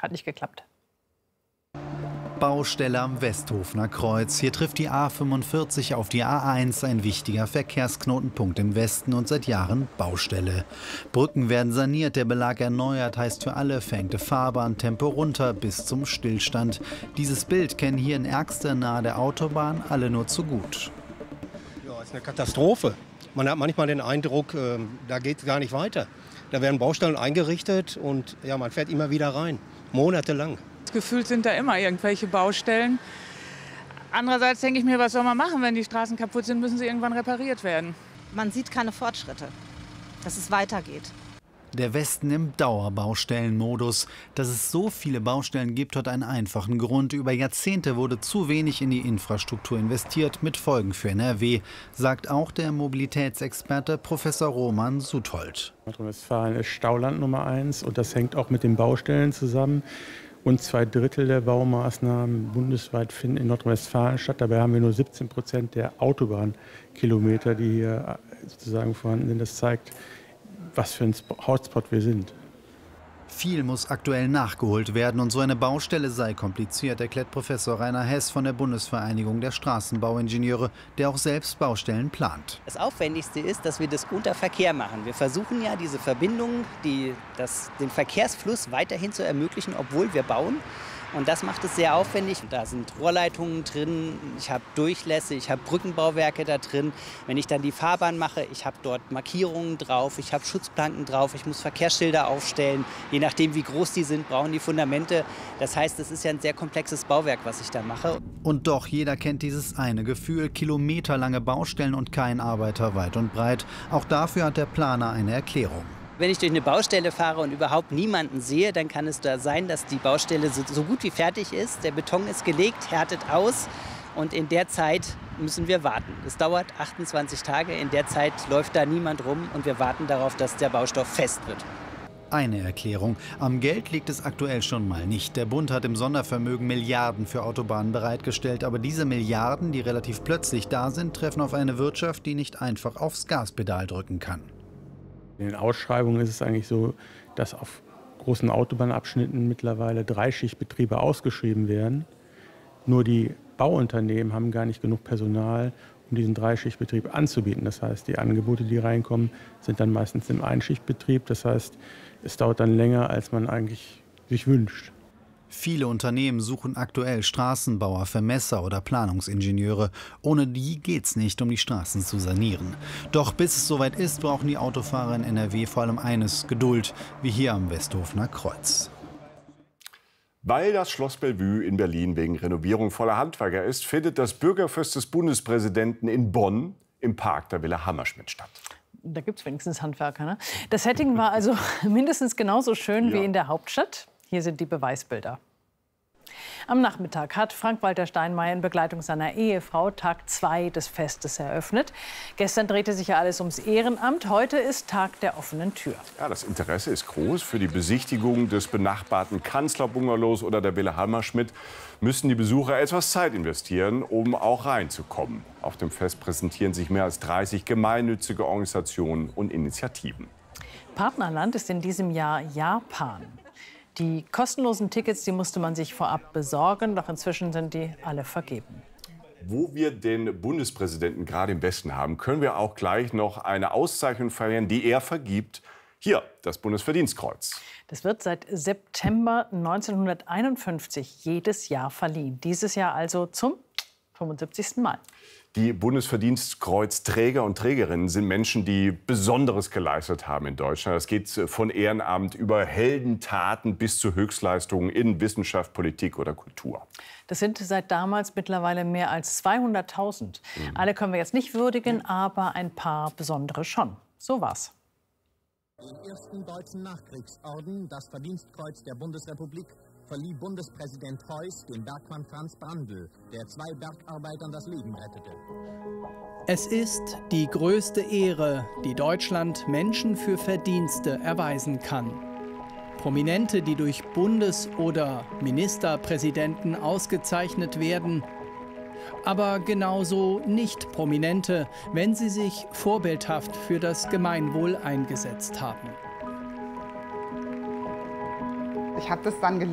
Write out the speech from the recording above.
Hat nicht geklappt. Baustelle am Westhofener Kreuz. Hier trifft die A45 auf die A1, ein wichtiger Verkehrsknotenpunkt im Westen und seit Jahren Baustelle. Brücken werden saniert, der Belag erneuert, heißt für alle verhängte Fahrbahntempo runter bis zum Stillstand. Dieses Bild kennen hier in Ergster nahe der Autobahn alle nur zu gut. Ja, es ist eine Katastrophe. Man hat manchmal den Eindruck, da geht es gar nicht weiter. Da werden Baustellen eingerichtet und ja, man fährt immer wieder rein, monatelang. Gefühlt sind da immer irgendwelche Baustellen. Andererseits denke ich mir, was soll man machen, wenn die Straßen kaputt sind, müssen sie irgendwann repariert werden. Man sieht keine Fortschritte, dass es weitergeht. Der Westen im Dauerbaustellenmodus. Dass es so viele Baustellen gibt, hat einen einfachen Grund. Über Jahrzehnte wurde zu wenig in die Infrastruktur investiert, mit Folgen für NRW, sagt auch der Mobilitätsexperte Professor Roman Suthold. Nordrhein-Westfalen ist Stauland Nummer 1 und das hängt auch mit den Baustellen zusammen. Und 2/3 der Baumaßnahmen bundesweit finden in Nordrhein-Westfalen statt. Dabei haben wir nur 17% der Autobahnkilometer, die hier sozusagen vorhanden sind. Das zeigt, was für ein Hotspot wir sind. Viel muss aktuell nachgeholt werden und so eine Baustelle sei kompliziert, erklärt Professor Rainer Hess von der Bundesvereinigung der Straßenbauingenieure, der auch selbst Baustellen plant. Das Aufwendigste ist, dass wir das unter Verkehr machen. Wir versuchen ja diese Verbindungen, den Verkehrsfluss weiterhin zu ermöglichen, obwohl wir bauen. Und das macht es sehr aufwendig. Da sind Rohrleitungen drin, ich habe Durchlässe, ich habe Brückenbauwerke da drin. Wenn ich dann die Fahrbahn mache, ich habe dort Markierungen drauf, ich habe Schutzplanken drauf, ich muss Verkehrsschilder aufstellen. Je nachdem, wie groß die sind, brauchen die Fundamente. Das heißt, es ist ja ein sehr komplexes Bauwerk, was ich da mache. Und doch, jeder kennt dieses eine Gefühl, kilometerlange Baustellen und kein Arbeiter weit und breit. Auch dafür hat der Planer eine Erklärung. Wenn ich durch eine Baustelle fahre und überhaupt niemanden sehe, dann kann es da sein, dass die Baustelle so gut wie fertig ist. Der Beton ist gelegt, härtet aus und in der Zeit müssen wir warten. Es dauert 28 Tage, in der Zeit läuft da niemand rum und wir warten darauf, dass der Baustoff fest wird. Eine Erklärung. Am Geld liegt es aktuell schon mal nicht. Der Bund hat im Sondervermögen Milliarden für Autobahnen bereitgestellt. Aber diese Milliarden, die relativ plötzlich da sind, treffen auf eine Wirtschaft, die nicht einfach aufs Gaspedal drücken kann. In den Ausschreibungen ist es eigentlich so, dass auf großen Autobahnabschnitten mittlerweile Dreischichtbetriebe ausgeschrieben werden. Nur die Bauunternehmen haben gar nicht genug Personal, um diesen Dreischichtbetrieb anzubieten. Das heißt, die Angebote, die reinkommen, sind dann meistens im Einschichtbetrieb. Das heißt, es dauert dann länger, als man eigentlich sich wünscht. Viele Unternehmen suchen aktuell Straßenbauer, Vermesser oder Planungsingenieure. Ohne die geht's nicht, um die Straßen zu sanieren. Doch bis es soweit ist, brauchen die Autofahrer in NRW vor allem eines: Geduld, wie hier am Westhofener Kreuz. Weil das Schloss Bellevue in Berlin wegen Renovierung voller Handwerker ist, findet das Bürgerfest des Bundespräsidenten in Bonn im Park der Villa Hammerschmidt statt. Da gibt es wenigstens Handwerker, ne? Das Setting war also mindestens genauso schön wie in der Hauptstadt. Hier sind die Beweisbilder. Am Nachmittag hat Frank-Walter Steinmeier in Begleitung seiner Ehefrau Tag 2 des Festes eröffnet. Gestern drehte sich ja alles ums Ehrenamt. Heute ist Tag der offenen Tür. Ja, das Interesse ist groß. Für die Besichtigung des benachbarten Kanzlerbungalows oder der Villa Hammerschmidt müssen die Besucher etwas Zeit investieren, um auch reinzukommen. Auf dem Fest präsentieren sich mehr als 30 gemeinnützige Organisationen und Initiativen. Partnerland ist in diesem Jahr Japan. Die kostenlosen Tickets, die musste man sich vorab besorgen, doch inzwischen sind die alle vergeben. Wo wir den Bundespräsidenten gerade im Westen haben, können wir auch gleich noch eine Auszeichnung verlieren, die er vergibt. Hier, das Bundesverdienstkreuz. Das wird seit September 1951 jedes Jahr verliehen. Dieses Jahr also zum 75. Mal. Die Bundesverdienstkreuzträger und Trägerinnen sind Menschen, die Besonderes geleistet haben in Deutschland. Das geht von Ehrenamt über Heldentaten bis zu Höchstleistungen in Wissenschaft, Politik oder Kultur. Das sind seit damals mittlerweile mehr als 200.000. Alle können wir jetzt nicht würdigen, aber ein paar besondere schon. So war's. Den ersten deutschen Nachkriegsorden, das Verdienstkreuz der Bundesrepublik, verlieh Bundespräsident Heuss dem Bergmann Franz Brandl, der 2 Bergarbeitern das Leben rettete. Es ist die größte Ehre, die Deutschland Menschen für Verdienste erweisen kann. Prominente, die durch Bundes- oder Ministerpräsidenten ausgezeichnet werden, aber genauso Nicht-Prominente, wenn sie sich vorbildhaft für das Gemeinwohl eingesetzt haben. Ich habe das dann